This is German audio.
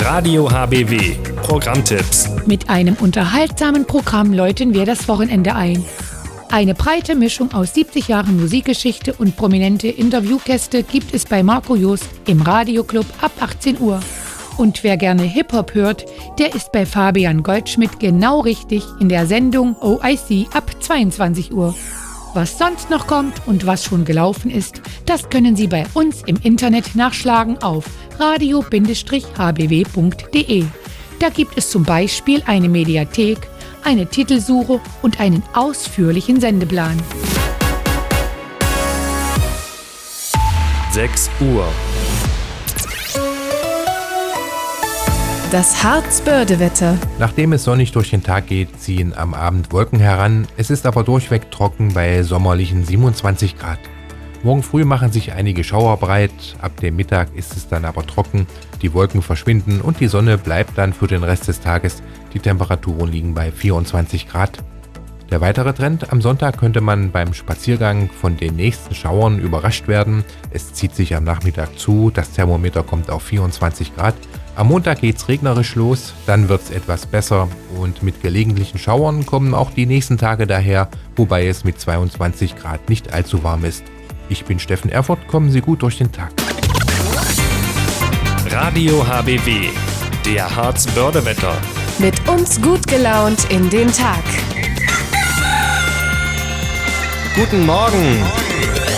Radio HBW. Programmtipps. Mit einem unterhaltsamen Programm läuten wir das Wochenende ein. Eine breite Mischung aus 70 Jahren Musikgeschichte und prominente Interviewgäste gibt es bei Marco Jost im Radioclub ab 18 Uhr. Und wer gerne Hip-Hop hört, der ist bei Fabian Goldschmidt genau richtig in der Sendung OIC ab 22 Uhr. Was sonst noch kommt und was schon gelaufen ist, das können Sie bei uns im Internet nachschlagen auf radio-hbw.de. Da gibt es zum Beispiel eine Mediathek, eine Titelsuche und einen ausführlichen Sendeplan. 6 Uhr. Das Harzbörde-Wetter. Nachdem es sonnig durch den Tag geht, ziehen am Abend Wolken heran. Es ist aber durchweg trocken bei sommerlichen 27 Grad. Morgen früh machen sich einige Schauer breit. Ab dem Mittag ist es dann aber trocken. Die Wolken verschwinden und die Sonne bleibt dann für den Rest des Tages. Die Temperaturen liegen bei 24 Grad. Der weitere Trend: Am Sonntag könnte man beim Spaziergang von den nächsten Schauern überrascht werden. Es zieht sich am Nachmittag zu. Das Thermometer kommt auf 24 Grad. Am Montag geht's regnerisch los, dann wird's etwas besser und mit gelegentlichen Schauern kommen auch die nächsten Tage daher, wobei es mit 22 Grad nicht allzu warm ist. Ich bin Steffen Erfurt, kommen Sie gut durch den Tag. Radio HBW, der Harzbörde-Wetter. Mit uns gut gelaunt in den Tag. Guten Morgen!